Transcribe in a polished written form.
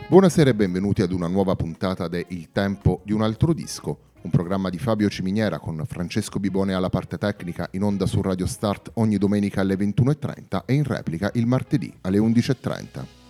Buonasera e benvenuti ad una nuova puntata de Il tempo di un altro disco, un programma di Fabio Ciminiera con Francesco Bibone alla parte tecnica, in onda su Radio Start ogni domenica alle 21:30 e in replica il martedì alle 11:30.